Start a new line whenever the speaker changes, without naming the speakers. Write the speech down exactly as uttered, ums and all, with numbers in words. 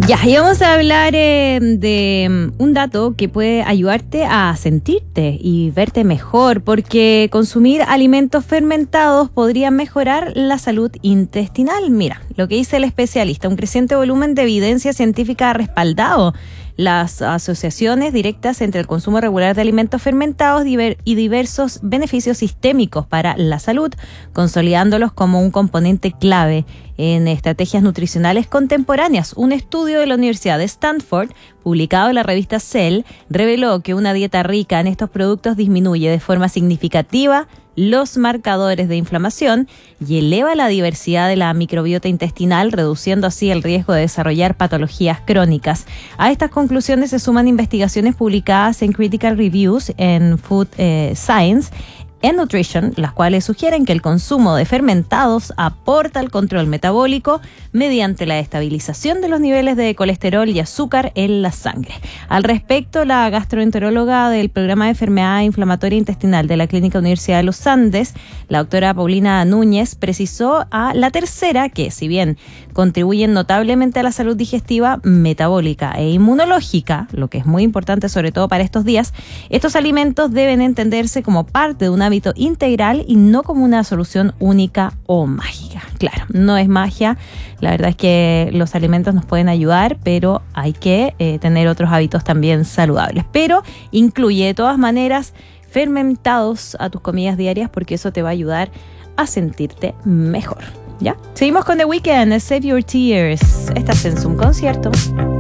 Ya, y vamos a hablar eh, de un dato que puede ayudarte a sentirte y verte mejor, porque consumir alimentos fermentados podría mejorar la salud intestinal. Mira, lo que dice el especialista, un creciente volumen de evidencia científica ha respaldado las asociaciones directas entre el consumo regular de alimentos fermentados y diversos beneficios sistémicos para la salud, consolidándolos como un componente clave en estrategias nutricionales contemporáneas. Un estudio de la Universidad de Stanford, publicado en la revista Cell, reveló que una dieta rica en estos productos disminuye de forma significativa los marcadores de inflamación y eleva la diversidad de la microbiota intestinal, reduciendo así el riesgo de desarrollar patologías crónicas. A estas conclusiones se suman investigaciones publicadas en Critical Reviews en Food eh, Science en Nutrition, las cuales sugieren que el consumo de fermentados aporta al control metabólico mediante la estabilización de los niveles de colesterol y azúcar en la sangre. Al respecto, la gastroenteróloga del programa de enfermedad inflamatoria intestinal de la Clínica Universidad de los Andes, la doctora Paulina Núñez, precisó a La Tercera que, si bien contribuyen notablemente a la salud digestiva, metabólica e inmunológica, lo que es muy importante sobre todo para estos días, estos alimentos deben entenderse como parte de una hábito integral y no como una solución única o mágica. Claro, no es magia. La verdad es que los alimentos nos pueden ayudar, pero hay que eh, tener otros hábitos también saludables. Pero incluye de todas maneras fermentados a tus comidas diarias, porque eso te va a ayudar a sentirte mejor. ¿Ya? Seguimos con The Weeknd, Save Your Tears. Estás en Zoom Concierto.